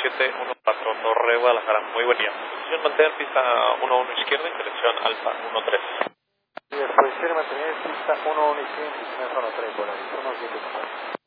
1714 Torre Guadalajara. Muy buen día. Posición mantener pista 11 izquierda en dirección Alfa 13. Posición mantener pista 11 izquierda en dirección Alfa 13.